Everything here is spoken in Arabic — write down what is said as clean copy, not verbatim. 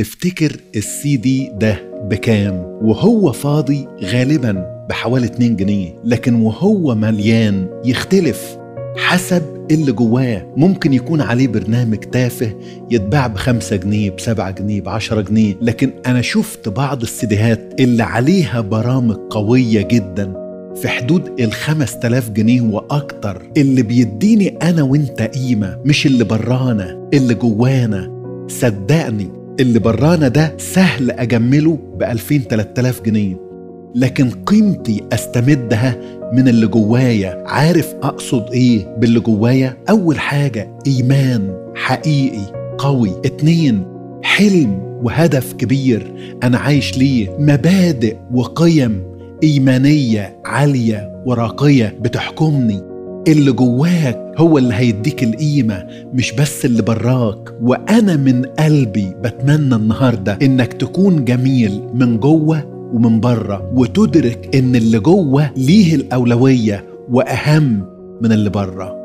تفتكر السي دي ده بكام؟ وهو فاضي غالبا بحوالي 2 جنيه، لكن وهو مليان يختلف حسب اللي جواه. ممكن يكون عليه برنامج تافه يتباع ب5 جنيه، ب7 جنيه، ب10 جنيه، لكن أنا شفت بعض السيديهات اللي عليها برامج قوية جدا في حدود 5000 جنيه وأكتر، اللي بيديني أنا وإنت قيمة، مش اللي برانا، اللي جوانا. صدقني اللي برانا ده سهل أجمله ب2000-3000 جنيه، لكن قيمتي أستمدها من اللي جوايا. عارف أقصد إيه باللي جوايا؟ أول حاجة إيمان حقيقي قوي. 2 حلم وهدف كبير أنا عايش ليه، مبادئ وقيم إيمانية عالية وراقية بتحكمني. اللي جواك هو اللي هيديك القيمة، مش بس اللي براك. وأنا من قلبي بتمنى النهاردة إنك تكون جميل من جوه ومن بره، وتدرك إن اللي جوه ليه الأولوية وأهم من اللي بره.